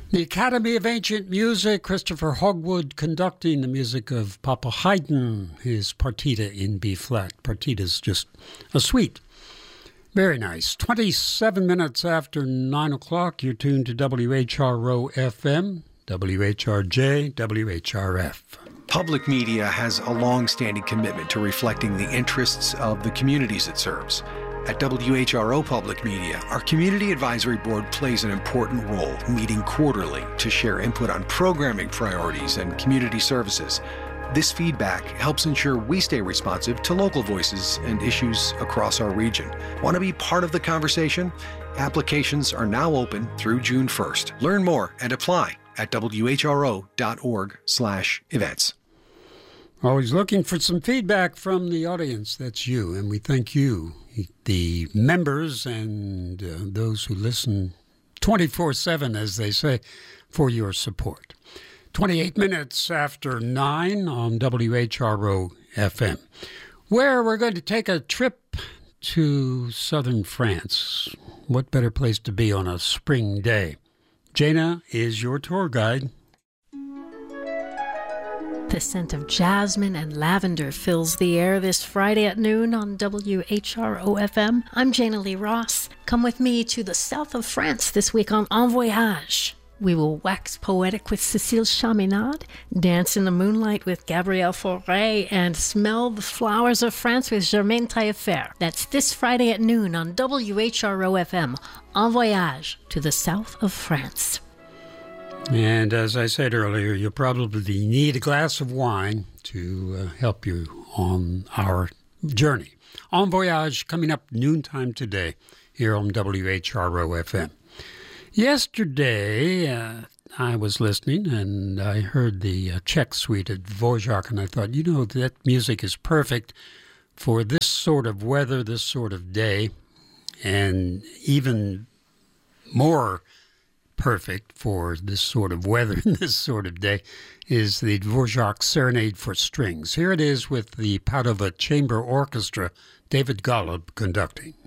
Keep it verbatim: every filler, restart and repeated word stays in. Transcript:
The Academy of Ancient Music, Christopher Hogwood conducting the music of Papa Haydn, his Partita in B-flat. Partita's just a suite. Very nice. twenty-seven minutes after nine o'clock, you're tuned to W H R O F M, W H R J, W H R F. Public media has a long-standing commitment to reflecting the interests of the communities it serves. At W H R O Public Media, our Community Advisory Board plays an important role, meeting quarterly to share input on programming priorities and community services. This feedback helps ensure we stay responsive to local voices and issues across our region. Want to be part of the conversation? Applications are now open through June first. Learn more and apply at W H R O dot org slash events. Always looking for some feedback from the audience. That's you, and we thank you, the members and uh, those who listen twenty-four seven, as they say, for your support. twenty-eight minutes after nine on W H R O F M, where we're going to take a trip to southern France. What better place to be on a spring day? Jana is your tour guide. The scent of jasmine and lavender fills the air this Friday at noon on W H R O F M. I'm Jana Lee Ross. Come with me to the south of France this week on En Voyage. We will wax poetic with Cécile Chaminade, dance in the moonlight with Gabrielle Fauré, and smell the flowers of France with Germaine Taillefer. That's this Friday at noon on W H R O F M. En Voyage to the south of France. And as I said earlier, you'll probably need a glass of wine to uh, help you on our journey. En Voyage coming up noontime today here on W H R O F M. Yesterday, uh, I was listening and I heard the uh, Czech suite at Dvorak, and I thought, you know, that music is perfect for this sort of weather, this sort of day, and even more perfect for this sort of weather and this sort of day is the Dvorak Serenade for Strings. Here it is with the Padova Chamber Orchestra, David Golub conducting.